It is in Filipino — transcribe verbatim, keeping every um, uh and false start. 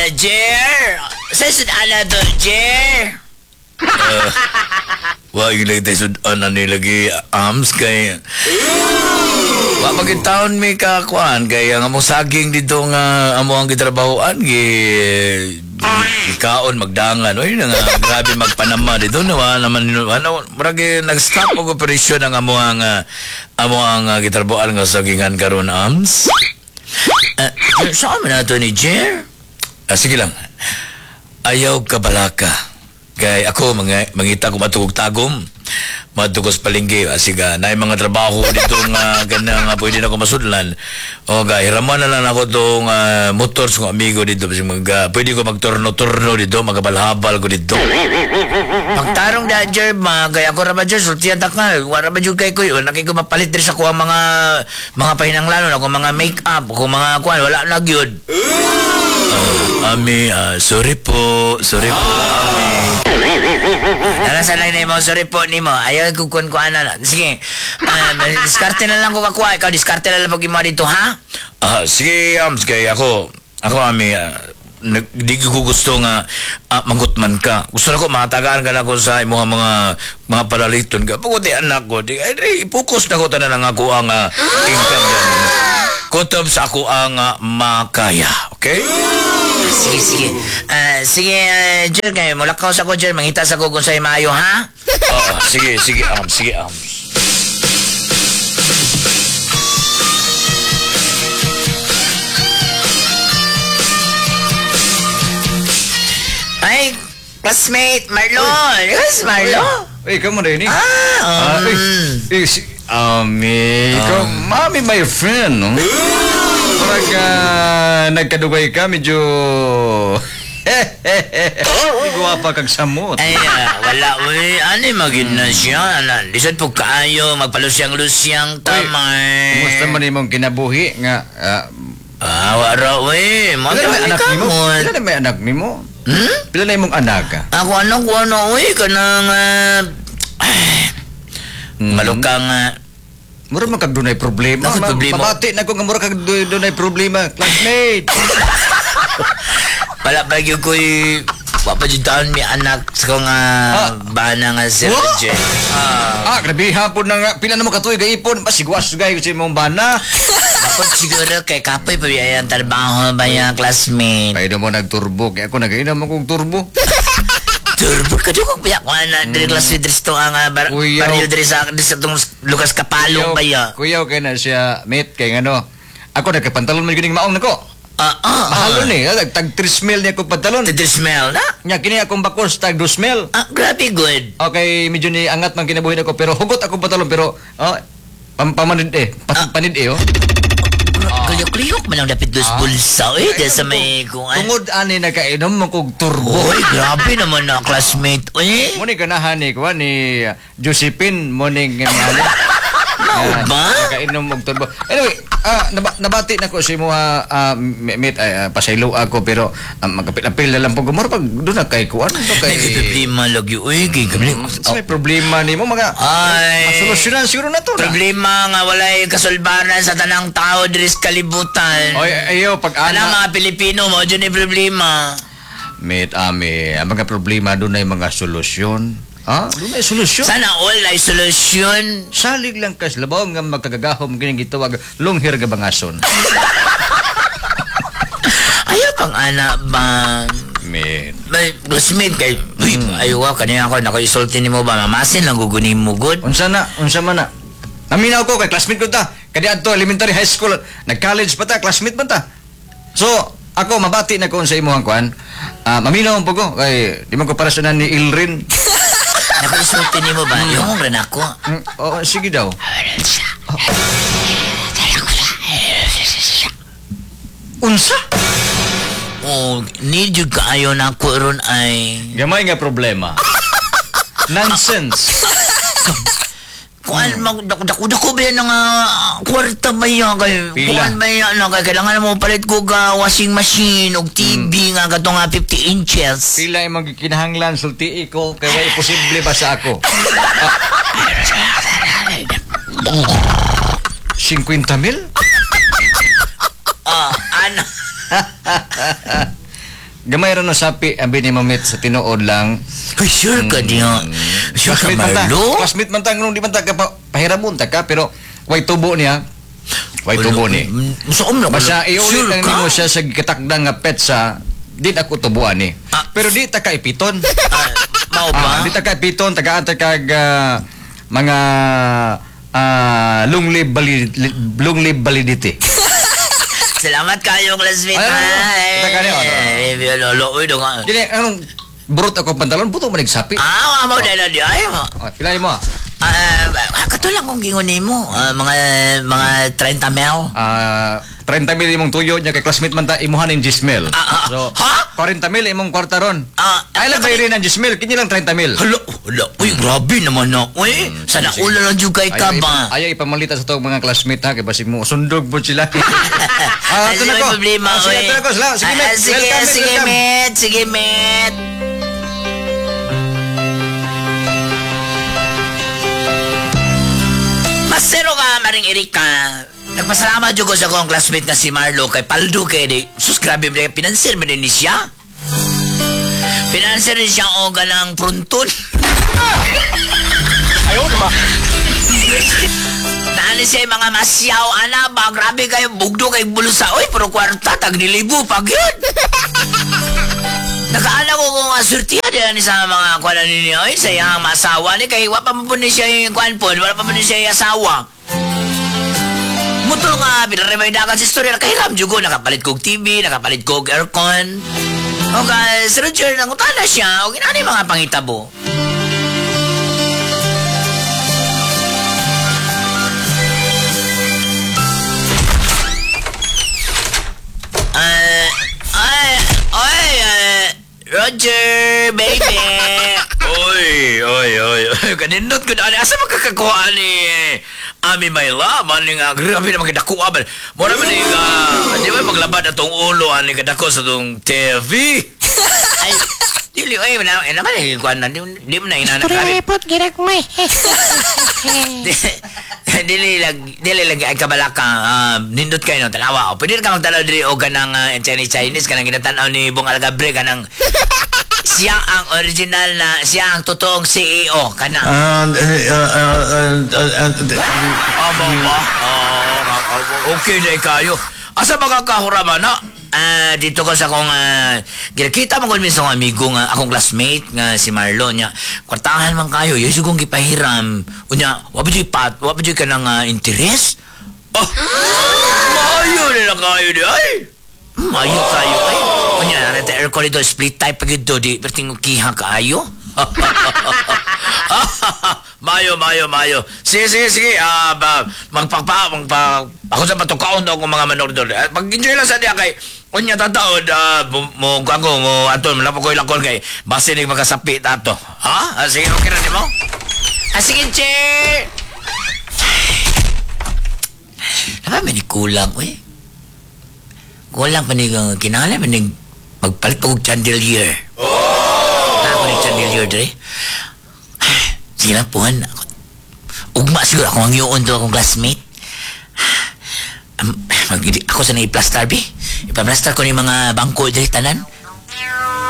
Uh, Jer! Saan saan to, Jer? Uh, Wag lagi tayo sudan ni lagi arms kay wa magitaon mi ka kuan kay ang among saging dito nga amo ang gitrabahoan gi ikaon magdangan oy nga grabe magpanama dito na wa naman ano maragi nag-stop og operasyon ang amo ang uh, amo ang uh, gitrabahoan nga sagingan karon arms. Uh, saan man nato ni Jer? Ah, sige lang. Ayaw ka balaka. Kay ako mga mangita ko matugog tagom. Matugos palinggi asiga na mga trabaho dito nga ganang nga pwede na ko masudlan. O ga hiraman na lang ako tong uh, motor sa amigo dito kasi mga pwede ko magturno-turno dito, magabalhabal ko dito. Pagtarong da Jer ma kay ako ra ba Jer sultihan ta ka. Wala ba jud kay ko nakay ko mapalit diri sa kuha mga mga pahinanglanon ako mga make-up ko mga kuan wala na gyud. Uh, ami, uh, sorry po, sorry po, ami. Nalasan lang na mo, sorry po ni mo. Ayaw kukun ko ano. Sige, uh, diskarte na lang ko kakuha. Ikaw, diskarte na lang pag mo dito, ha? Ah, uh, sige, Ams, kay ako, ako, ami, uh, nag, di ko gusto nga uh, mangutman ka. Gusto na ko, matagaan ka na ko sa mga mga mga palaliton ka. Pagkuti anak ko, di, ay, ipokus na ko tanan lang ako ang uh, income yan. Kutob sa ako ang uh, makaya, okay? Sige, sige. Uh, sige, uh, Jer, kayo, mulakaw sa ko, Jer. Mangita sa ko kung sa'yo maayo, ha? Oo, uh, sige, sige, Ams, sige, Ams. Ay, classmate, Marlon. Yes, Marlon. Ay, kamu rin eh. Ah, um... Uh, eh, si, Ami, ikaw, um, mami, my friend, no? Parang uh, nagkadugay ka, medyo... Hindi guwapa kag samot. Ay, uh, wala, uy. Ano yung magin na siya? Ano, lisod po kaayo, magpalusyang-lusyang tamay. Kumusta man imong kinabuhi nga... Uh, ah, wala, uy. Pila na may anak ni mo? Pila na may anak ni mo? Hmm? Pila na imong anak ka? Ako, ano ko, ano, uy, kanang... Uh, Hmm. malukang uh, mura man kag dunay problema. Bakit problema? Mabati na ko nga mura kag dunay problema, classmate. Wala pa gyud ko'y papajutan mi anak sa kong uh, bana nga Sir Jen. Ah, ah grabe hapon na nga pila na mo katuig gaipon masigwas gay sa imong bana. Dapat siguro kay kapoy pa biyayang trabaho ba yung classmate. Paido mo nagturbo kaya ako nag-inom akong turbo. Turbo ka doon kung piyak ko na diri classmate diri sa ang uh, bar barrio diri sa diri sa itong Lucas Kapalong ba ya. Kuyaw kay na siya mate kay ngano. Ako nagkapantalon man gining maong nako. Ah, ah, mahalo ni, tag three smell niya akong pantalon. three smell na? Nya kini akong bakos tag two smell. Ah, grabe good. Okay, medyo ni angat man kinabuhi ako pero hugot akong pantalon pero oh, pam pamanid eh, ah. panid eh oh. Kaliyok-liyok man ang dapit dos bulsa eh, dahil sa may kung ano. Tungod ani nagkainom mo kong turbo. Uy, grabe naman na classmate. Uy. Muni ganahan ni kuha ni Josephine Moning nga Mao ba? Nagkainom mo turbo. Anyway, ah, nab nabati na ko si mo uh, meet uh, pasaylo ako pero uh, magkapil-apil na lang po gumor pag doon na kay kuan to kay may problema lagi uy kay kami sa may problema ni mo mga ay masolusyonan siguro na to na. Problema nga walay kasulbaran sa tanang tao diri sa kalibutan. Oy ayo pag ana mga Pilipino mo dyan ni problema. Meet ami ang mga problema doon ay mga solusyon. Ah, doon ay solusyon. Sana all ay solusyon. Salig lang kas labaw nga magkagagahom kining gitawag longhir ga bangason. Ayaw pang ana ba? Men. May classmate kay hmm. ayaw ka kaniya ako nako-isulti nimo ba mamasin lang gugunin mo good. Unsa na? Unsa man na? Naminaw ko kay classmate ko ta. Kadi adto elementary high school, nag-college pa ta, classmate man ta. So, ako mabati na ko sa imong kuan. Ah, uh, maminaw po ko kay di man ko para sa ni Ilrin. Nako-isulti nimo ba? Mm. Yung rin ako. Mm, oh, sige daw. Oh. Unsa? Oh, need you kaayo na ko ron ay... Gamay nga problema. Nonsense. Kuan mag dako dako ba yan nga kwarta ba yan kay kuan ba yan na kay kailangan mo palit ko ga washing machine og T V hmm. nga kato nga fifty inches. Pila imong kinahanglan sulti ko kay way posible ba sa ako? fifty mil? Ah, ano? gamay ra no sapi abi ni mamit sa tinuod lang. Ay, sure ka niya. Sure ka, Classmate man ta. Marlo? Classmate man ta nung di man ta ka pa- pahiramon ta ka pero way tubo niya. Way tubo ni. Sa um na Basta iulit Sure lang ka? nimo siya sa katakdang nga pet sa di ako tubuan ni. Ah. Pero di ta ka ipiton. Ah, mao ba? Ah, di ta ka ipiton tagaan ta kag ah, mga ah, long live valid, long live validity. Salamat kayo, classmate. Ay, ay, ay. Kita ka niya, ano? Ay, lolo, uy, dong. Ah, Dili anong burot ako pantalon buto man nagsapi. mo dahil di ay mo. Oh, pilay mo. Ah, katulang kong gingunin mo. Ah, mga mga thirty mil. Ah, thirty mil imong tuyo nya kay classmate man ta imuhan ning Gismel. Ah, ah, So, ha? forty mil imong kwarta ron. Ah, Ay lang bayarin ang Gismel, kinyo lang thirty mil. Hala, hala. Uy, grabe naman na. Uy, sana sige. ulo lang juga ka Ayaw, ba? ipa, ayaw ipamalita sa tong mga classmate ha kay basig mo sundog po sila. Ah, ito na Ay, ko. problema, Ah, sige, uy. ito na ko. Salamat. Sige, Ah, mate. ah, Sige, Welcome, mate. sige, Welcome. met. Sige, met. Masero ka, Maring Erika. Nagpasalamat dyan ko sa kong classmate na si Marlo kay Paldo kay di. Sus, grabe mo na pinansir mo din ni siya. Pinansir din siya o ganang prunton. Ayaw ba? Naali siya yung mga masyaw, ana ba? Grabe kayo, bugdo kay bulusa. Uy, pero kwarta, tag nilibo, pag yun. Nakaala ko kung asurtiya din ni sa mga kwan ninyo. Uy, sa iyang masawa ni kay wapa mo po ni siya yung kwan po. Wala pa mo ni siya yung asawa. Mutol nga, pinaremay na ka sa istorya. Nakahiram jugo, nakapalit kog T V, nakapalit kog aircon. Okay, si Roger, nangutana siya. O ginani mga pangitabo. Ay, ay, ay, ay, Roger, baby. Oy, oy, oy, oy. Kanindot ko na. Asa magkakakuha ni Ami Mayla? Mani nga, grabe naman kidakuha ba? Mura man ni nga, di ba maglabad atong ulo ani kadako sa tong T V? Ay, dili, ay, na, eh, naman, eh, kuwan na, di, di mo na inanak. Repot, girak mo eh. Dili lang, dili lang ay kabalaka, ah, nindot kayo no, tanawa. O, pwede ka magtanaw dili o ganang uh, Chinese Chinese, kanang ginatanaw ni Bong Algabre, kanang siya ang original na, siya ang totoong C E O, kanang. Amo ba? Ah, okay na kayo. Asa magkakahurama na? Ah, dito ko sa akong uh, ginakita mo ko minsan akong amigo nga akong classmate nga si Marlon nya. Kwartahan man kayo, yung sigong gipahiram. Unya, wa ba jud pat, wa ba jud ka ng uh, interes? Ah, maayo nila kayo di ay. Mayo kayo ay. Unya, nata aircon dito, split type pag ito, di perting kiha kayo. Mayo, mayo, mayo. Sige, sige, sige. Ah, ba, magpagpa, magpa, ako sa patukaon daw kung mga manor doon. Ah, Mag-enjoy lang sa diya kay, unya tataod, ah, mo, mo, kago, mo, aton, malapo ko ilakon kay, basi ni makasapi tato. Ha? Ah, sige, okay na di mo? Ah, sige, che! Naman, may kulang, uy. Kulang pa ni uh, kinala, may ning magpalit ko og chandelier. Oh! Ako ni chandelier, dre. Sige lang, puhan. Ugma siguro ako ang yun to akong classmate. Um, mag, ako sa na i-plaster, be. Ipa-plaster ko ni mga bangko, dre, tanan.